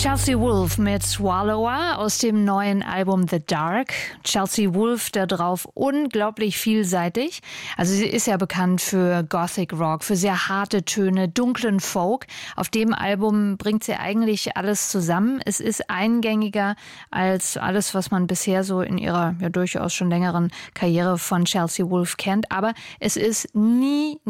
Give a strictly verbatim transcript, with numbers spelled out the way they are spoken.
Chelsea Wolfe mit Swallower aus dem neuen Album The Dark. Chelsea Wolfe da drauf unglaublich vielseitig. Also sie ist ja bekannt für Gothic Rock, für sehr harte Töne, dunklen Folk. Auf dem Album bringt sie eigentlich alles zusammen. Es ist eingängiger als alles, was man bisher so in ihrer ja durchaus schon längeren Karriere von Chelsea Wolfe kennt. Aber es ist nie